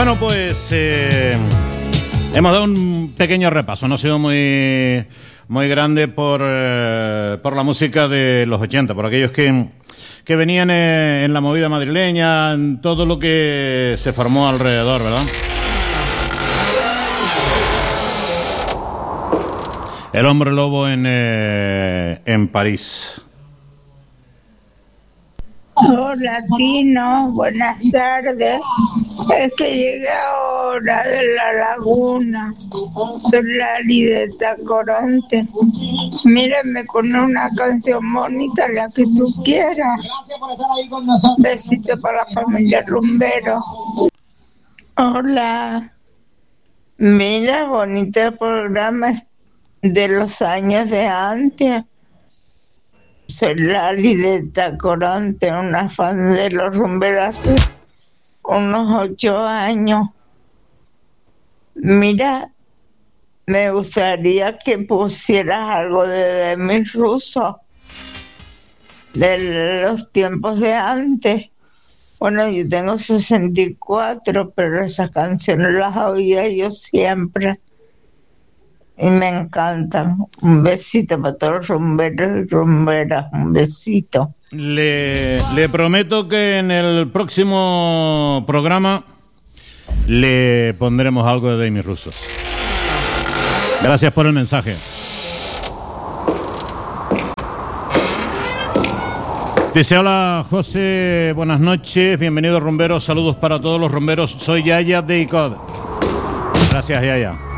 Bueno, pues hemos dado un pequeño repaso. No ha sido muy grande por la música de los 80, por aquellos que venían en la movida madrileña, en todo lo que se formó alrededor, ¿verdad? El Hombre Lobo en París. Hola, Tino, buenas tardes. Es que llegué ahora de La Laguna. Soy Lali de Tacoronte. Mira, me pone una canción bonita, la que tú quieras. Gracias por estar ahí con nosotros. Besito para la familia Rumbero. Hola. Mira, bonito programa de los años de antes. Soy Lali de Tacoronte, una fan de los rumberos hace unos 8 años. Mira, me gustaría que pusieras algo de Demis Russo, de los tiempos de antes. Bueno, yo tengo 64, pero esas canciones las oía yo siempre. Y me encantan. Un besito para todos los rumberos y rumberas. Un besito. Le prometo que en el próximo programa le pondremos algo de Demis Russo. Gracias por el mensaje. Dice: hola José, buenas noches, bienvenido rumberos, saludos para todos los rumberos, soy Yaya de ICOD. Gracias, Yaya.